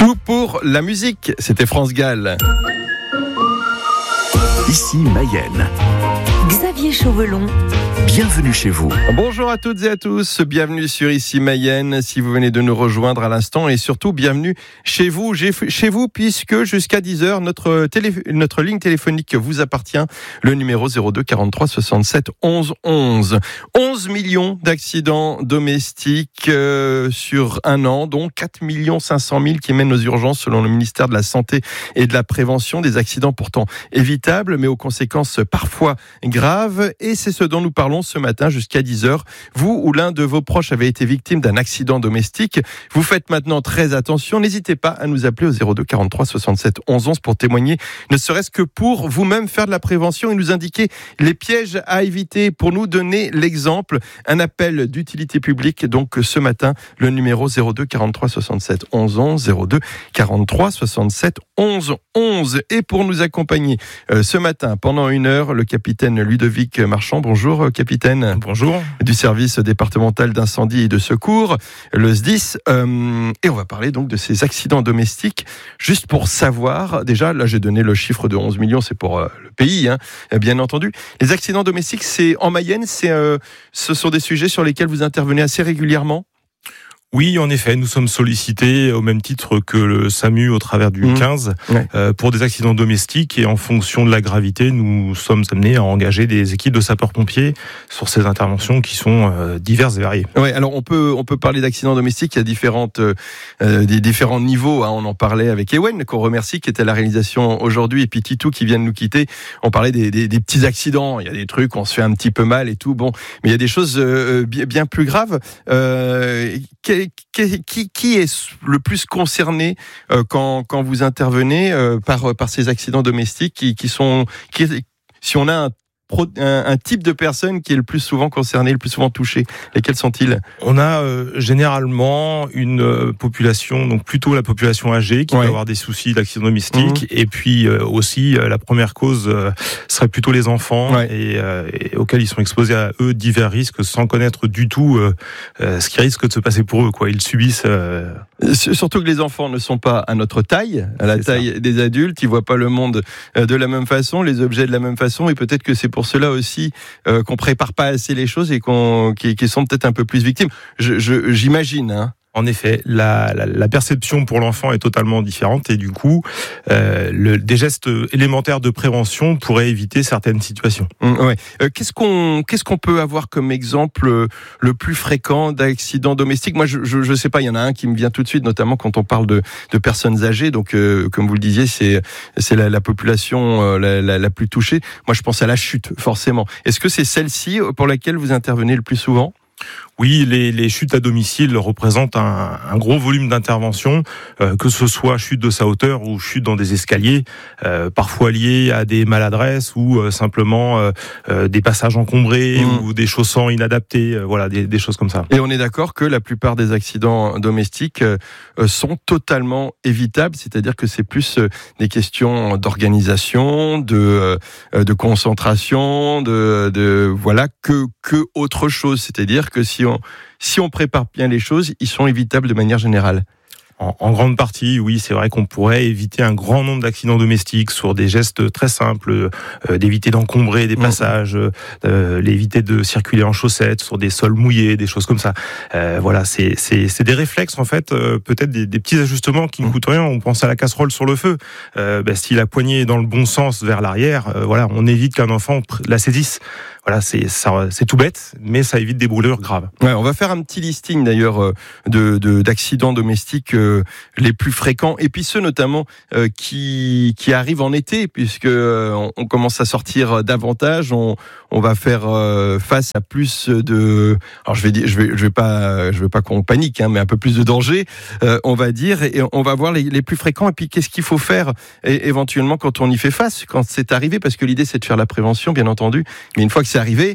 Tout pour la musique, c'était France Gall. Ici Mayenne. Xavier Chauvelon. Bienvenue chez vous. Bonjour à toutes et à tous, bienvenue sur Ici Mayenne, si vous venez de nous rejoindre à l'instant, et surtout bienvenue chez vous, puisque jusqu'à 10h, notre ligne téléphonique vous appartient, le numéro 02 43 67 11 11. 11 millions d'accidents domestiques sur un an, dont 4 500 000 qui mènent aux urgences selon le ministère de la Santé et de la Prévention, des accidents pourtant évitables, mais aux conséquences parfois graves, et c'est ce dont nous parlons ce matin jusqu'à 10h. Vous ou l'un de vos proches avez été victime d'un accident domestique. Vous faites maintenant très attention. N'hésitez pas à nous appeler au 02 43 67 11 11 pour témoigner, ne serait-ce que pour vous-même faire de la prévention et nous indiquer les pièges à éviter, pour nous donner l'exemple. Un appel d'utilité publique, donc ce matin, le numéro 02 43 67 11 11, 02 43 67 11 11. Et pour nous accompagner ce matin, pendant une heure, le capitaine Ludovic Marchand. Bonjour capitaine. Bonjour. Du service départemental d'incendie et de secours, le SDIS. Et on va parler donc de ces accidents domestiques. Juste pour savoir, déjà, là j'ai donné le chiffre de 11 millions, c'est pour le pays, bien entendu. Les accidents domestiques, c'est en Mayenne, ce sont des sujets sur lesquels vous intervenez assez régulièrement? Oui, en effet, nous sommes sollicités au même titre que le SAMU au travers du 15 pour des accidents domestiques, et en fonction de la gravité, nous sommes amenés à engager des équipes de sapeurs-pompiers sur ces interventions qui sont diverses et variées. Ouais, alors on peut parler d'accidents domestiques, il y a des différents niveaux. On en parlait avec Ewen, qu'on remercie, qui était à la réalisation aujourd'hui, et puis Titou qui vient de nous quitter. On parlait des petits accidents. Il y a des trucs, on se fait un petit peu mal et tout. Bon, mais il y a des choses bien plus graves. Qui est le plus concerné quand vous intervenez par ces accidents domestiques si on a un type de personne qui est le plus souvent concerné, le plus souvent touché, lesquels sont-ils? On a généralement une population, donc plutôt la population âgée, qui peut avoir des soucis d'accidents domestiques, et puis aussi la première cause serait plutôt les enfants, et auxquels ils sont exposés à eux divers risques sans connaître du tout ce qui risque de se passer pour eux, quoi. Ils subissent. Surtout que les enfants ne sont pas à notre taille, à la taille des adultes, ils voient pas le monde de la même façon, les objets de la même façon, et peut-être que c'est pour cela aussi qu'on prépare pas assez les choses et qui sont peut-être un peu plus victimes. J'imagine. En effet, la perception pour l'enfant est totalement différente, et du coup, des gestes élémentaires de prévention pourraient éviter certaines situations. Qu'est-ce qu'on peut avoir comme exemple le plus fréquent d'accidents domestiques? Moi, je sais pas, il y en a un qui me vient tout de suite, notamment quand on parle de personnes âgées. Donc, comme vous le disiez, c'est la population la plus touchée. Moi, je pense à la chute, forcément. Est-ce que c'est celle-ci pour laquelle vous intervenez le plus souvent? Oui, les chutes à domicile représentent un gros volume d'intervention, que ce soit chute de sa hauteur ou chute dans des escaliers, parfois liées à des maladresses ou simplement des passages encombrés ou des chaussants inadaptés, des choses comme ça. Et on est d'accord que la plupart des accidents domestiques sont totalement évitables, c'est-à-dire que c'est plus des questions d'organisation, de concentration, que autre chose, c'est-à-dire que si on prépare bien les choses, ils sont évitables de manière générale. En grande partie, oui, c'est vrai qu'on pourrait éviter un grand nombre d'accidents domestiques sur des gestes très simples, d'éviter d'encombrer des passages, d'éviter de circuler en chaussettes sur des sols mouillés, des choses comme ça. C'est des réflexes, en fait, peut-être des petits ajustements qui ne coûtent rien. On pense à la casserole sur le feu. Si la poignée est dans le bon sens vers l'arrière, on évite qu'un enfant la saisisse. C'est tout bête, mais ça évite des brûlures graves. On va faire un petit listing d'ailleurs d'accidents domestiques les plus fréquents, et puis ceux notamment qui arrivent en été, puisque on commence à sortir davantage. On va faire face à plus de. Alors je vais pas qu'on panique, mais un peu plus de danger, on va dire, et on va voir les plus fréquents. Et puis qu'est-ce qu'il faut faire éventuellement quand on y fait face, quand c'est arrivé, parce que l'idée c'est de faire la prévention, bien entendu, mais une fois que c'est arrivé,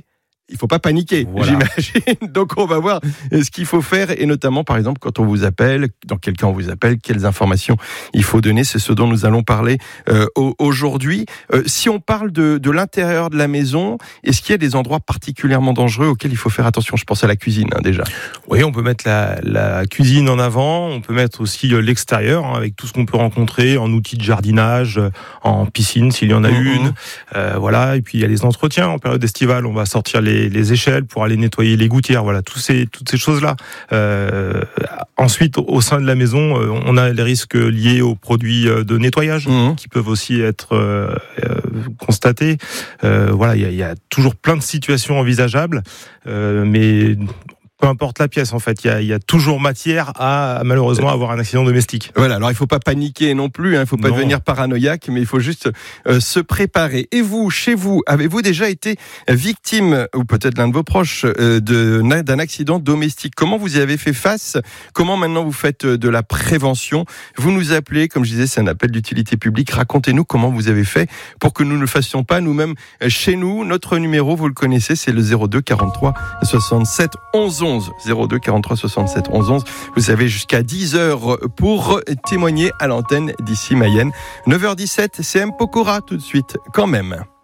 il faut pas paniquer, Voilà. j'imagine. Donc on va voir ce qu'il faut faire et notamment par exemple quand on vous appelle, dans quel cas on vous appelle, quelles informations il faut donner, c'est ce dont nous allons parler aujourd'hui. Si on parle de l'intérieur de la maison, est-ce qu'il y a des endroits particulièrement dangereux auxquels il faut faire attention? Je pense à la cuisine déjà. Oui, on peut mettre la cuisine en avant, on peut mettre aussi l'extérieur avec tout ce qu'on peut rencontrer en outils de jardinage, en piscine s'il y en a une. Voilà, et puis il y a les entretiens en période estivale, on va sortir les échelles pour aller nettoyer les gouttières, voilà, toutes ces choses-là. Ensuite, au sein de la maison, on a les risques liés aux produits de nettoyage qui peuvent aussi être constatés. Voilà, il y a toujours plein de situations envisageables, mais peu importe la pièce, en fait, il y a toujours matière à malheureusement avoir un accident domestique. Voilà, alors il faut pas paniquer non plus, il faut pas devenir paranoïaque, mais il faut juste se préparer. Et vous, chez vous, avez-vous déjà été victime, ou peut-être l'un de vos proches, d'un accident domestique? Comment vous y avez fait face? Comment maintenant vous faites de la prévention? Vous nous appelez, comme je disais, c'est un appel d'utilité publique. Racontez-nous comment vous avez fait pour que nous ne le fassions pas nous-mêmes chez nous. Notre numéro, vous le connaissez, c'est le 02 43 67 11 11. 02 43 67 11 11. Vous avez jusqu'à 10h pour témoigner à l'antenne d'ici Mayenne. 9h17, c'est M. Pokora tout de suite, quand même.